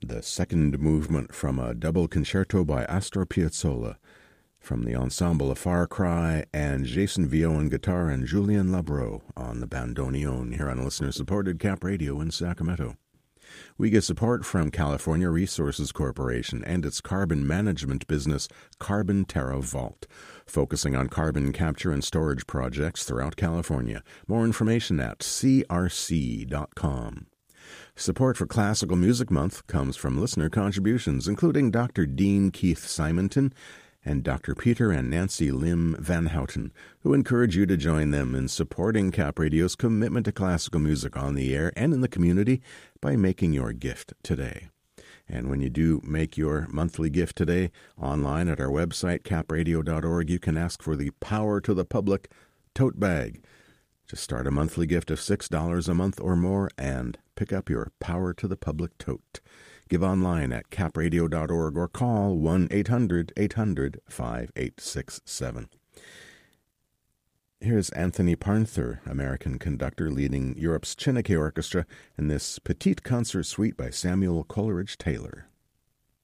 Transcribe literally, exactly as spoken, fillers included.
the second movement from a double concerto by Astor Piazzolla, from the ensemble of Far Cry, and Jason Vio on guitar and Julien Labro on the bandoneon, here on listener-supported Cap Radio in Sacramento. We get support from California Resources Corporation and its carbon management business, Carbon Terra Vault, focusing on carbon capture and storage projects throughout California. More information at c r c dot com. Support for Classical Music Month comes from listener contributions, including Doctor Dean Keith Simonton and Doctor Peter and Nancy Lim Van Houten, who encourage you to join them in supporting Cap Radio's commitment to classical music on the air and in the community by making your gift today. And when you do make your monthly gift today, online at our website, cap radio dot org, you can ask for the Power to the Public tote bag. Just start a monthly gift of six dollars a month or more and pick up your Power to the Public tote. Give online at cap radio dot org or call one eight hundred eight hundred five eight six seven. Here's Anthony Parnther, American conductor leading Europe's Chineke Orchestra, in this Petite Concert Suite by Samuel Coleridge Taylor.